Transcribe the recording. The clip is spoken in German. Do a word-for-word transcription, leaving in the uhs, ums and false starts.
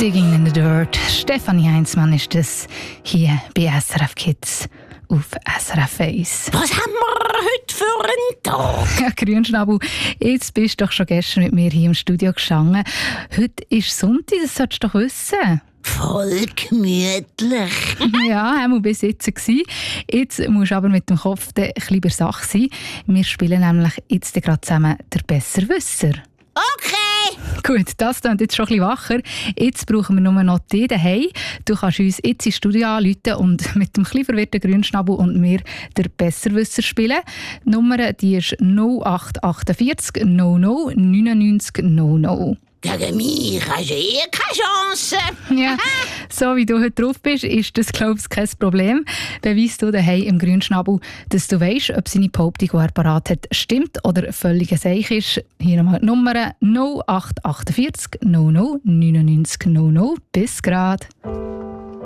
Digging in the Dirt. Stefanie Heinzmann ist das hier bei S R F Kids auf S R F eins. Was haben wir heute für einen Tag? Ja, Grünschnabel, jetzt bist du doch schon gestern mit mir hier im Studio gestanden. Heute ist Sonntag, das solltest du doch wissen. Voll gemütlich. Ja, einmal bis jetzt gewesen. Jetzt musst du aber mit dem Kopf ein bisschen bei der Sache sein. Wir spielen nämlich jetzt gerade zusammen «Der Besserwisser». Okay. Gut, das klingt jetzt schon ein bisschen wacher. Jetzt brauchen wir nur noch dich daheim. Du kannst uns jetzt ins Studio anrufen und mit dem etwas verwirrten Grünschnabel und mir «Der Besserwisser» spielen. Die Nummer die ist null acht acht vier null null neun neun null null. Gegen mich hast du eh keine Chance. Ja, so wie du heute drauf bist, ist das, glaube ich, kein Problem. Beweist du daheim im Grünschnabel, dass du weisst, ob seine Behauptung, die er parat hat, stimmt oder völlig Seich ist. Hier nochmal die Nummer null acht acht vier null null neun neun null null. Bis grad.